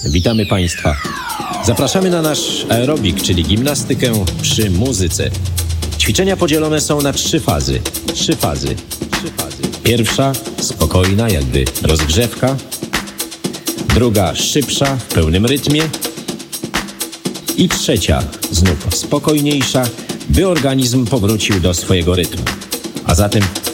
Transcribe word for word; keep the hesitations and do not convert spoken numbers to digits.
Witamy Państwa. Zapraszamy na nasz aerobik, czyli gimnastykę przy muzyce. Ćwiczenia podzielone są na trzy fazy. Trzy fazy. Trzy fazy. Pierwsza spokojna, jakby rozgrzewka. Druga szybsza, w pełnym rytmie. I trzecia znów spokojniejsza, by organizm powrócił do swojego rytmu. A zatem